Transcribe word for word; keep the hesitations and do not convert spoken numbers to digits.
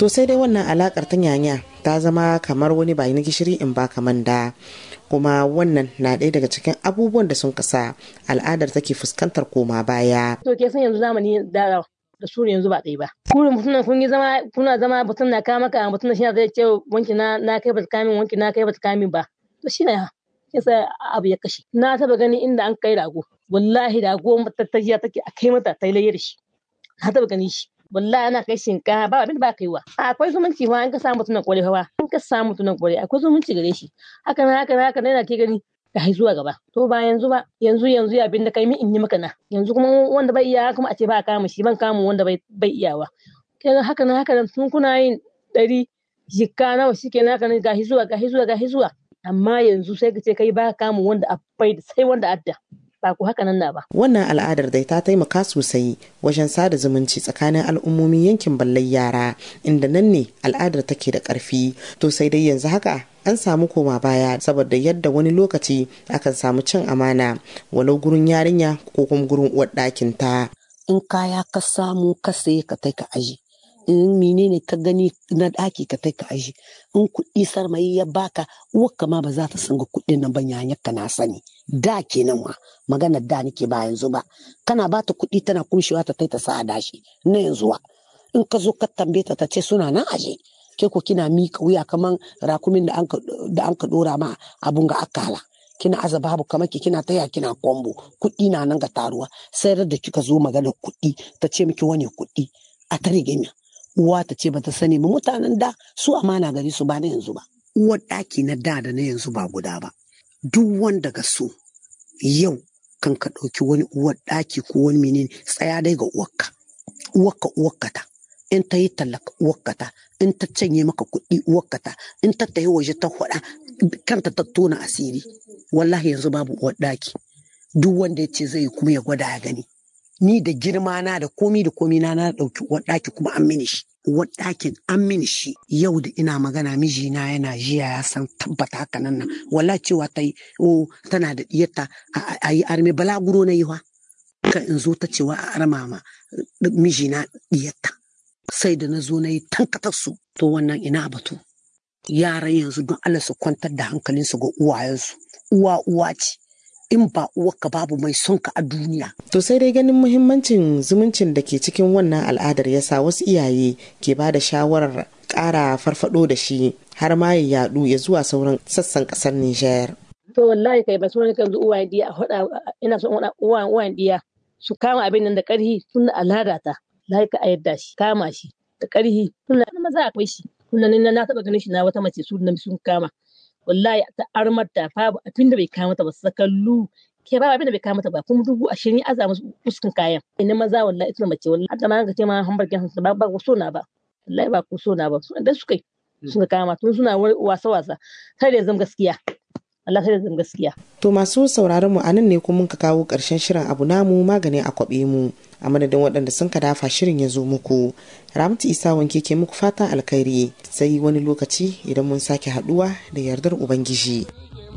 To sai dai wannan alakar ta nyanya ta zama kamar wani bayi na gishiri in ba kaman da, kuma wannan na ɗaya daga cikin abubuwan da sun kasa al'adar take fuskantar koma baya. To ke san yanzu zamani da da su yanzu ba ɗaya ba. Kurin mutum kun yi zama kuna zama mutum na kama ka mutum shi zai ce wanki na na kai bata kamin wanki na kai bata kamin ba. To shi ne yasa abu ya kashe. Na taba gani inda an kai rago. Wallahi rago matattajiya take a kai mata ta laye da shi. Na taba gani shi. Wallahi ana kai shinkafa ba abin da ba kaiwa. Akwai zumunci fa an ka samu tunan kware fa an ka samu tunan kware akwai zumunci gare shi. Haka na haka na haka na ke gani ka hai zuwa gaba. To ba yanzu ba yanzu yanzu ya bin da kai mi in yi maka na. Yanzu kuma wanda bai iya kuma a ce ba kama shi ban kama wanda bai bai iyawa. Kenan haka na haka sun kuna yin ɗari jikka nawa shikenan haka ne ga hi zuwa ga hi zuwa ga hi zuwa. Amma yanzu sai ka ce kai ba kama wanda a bai sai wanda adda. Ba ku haka nan na ba. Wannan al'adar dai ta taimaka sosai wajen sada zumunci tsakanin al'ummomin yankin Ballai Yara, inda nan ne al'adar take da ƙarfi. To sai dai yanzu haka an samu koma baya saboda yadda wani lokaci akan samu cin amana walau gurin yarinya ko kuma gurin uwar ɗakin ta. In kaya ka samu ka saye ka kai ka aji, in menene ka gani na ɗaki ka kai ka aji, in kuɗi sarmayi ya baka uwarka ma ba za ta sanga kuɗin nan ban yanyarka na sani. Da kenan ma magana da nake ba yanzu ba, kana ba ta kuɗi tana kumshewa ta kai ta sa a dashi na yanzu wa in ka zo ka tambaye ta ta ce suna nan aje ke ko kina mika wuya kaman rakumin da an ka da an ka dora ma abun ga akala kina aza babu kamar ki kina taya kina kombo kuɗi na nan ga taruwa sai da kika zo magana kuɗi ta ce miki wani kuɗi a tare gami uwa ta ce bata sani ba. Mutanen da su amana gari su ba na yanzu ba. Uwar ɗaki na da da na yanzu ba guda ba. Duk wanda ga so yau kan ka ɗauki wani uwar ɗaki ko wani menene tsaya dai ga uwarka uwarka uwarka ta in ta yi tallaka uwarka ta in ta canye maka kuɗi uwarka ta in ta tayi waje ta faɗa kanta ta tona asiri. Wallahi yanzu babu uwar ɗaki. Duk wanda ya ce zai kuma ya gwada ya gani. Ni da girma na da komi da komi na na ɗauki uwar ɗaki kuma an mini shi. Uwar ɗakin an mini shi yau da ina magana mijina yana jiya ya san tabbata haka nan nan wallahi cewa ta yi o tana da diyarta a yi arme balaguro na yi wa ka in zo ta cewa a arma ma mijina diyarta sai da na zo na yi tankatar su. To wannan ina batu yaran yanzu don Allah su kwantar da hankalinsu ga uwayensu. Uwa uwa ce in ba uwarka babu mai son ka a duniya. To sai dai ganin muhimmancin zumuncin da ke cikin wannan al'adar yasa wasu iyaye ke ba da shawarar ƙara farfado da shi har ma ya yadu ya zuwa sauran sassan ƙasar Nijar. To wallahi kai ba so ne kan uwayen diya a faɗa ina son uwayen uwayen diya su kama abin nan da ƙarfi tun da al'ada ta lai ka ayyada shi kama shi da ƙarfi tun da maza akwai shi tun da na taɓa ganin shi na wata mace su nan sun kama wallahi ta armar da babu abin da bai kama ta ba sakallu ke babu abin da bai kama ta ba kuma dubu ashirin ya aza musu uskin kayan ina maza wallahi ita mace wallahi hadda ma ga ce ma hamburger sun ba ba so na ba wallahi ba ko so na ba su da su kai suka kama tun suna wasa wasa sai da zam gaskiya Allah sai da zam gaskiya. To masu sauraron mu anan ne kuma muka kawo ƙarshen shirin abu namu magani a kwabe mu a madadin waɗanda sun ka dafa shirin ya zo muku. Ramtu Isa wanke ke muku fatan alkhairi sai wani lokaci idan mun sake haɗuwa da yardar Ubangiji.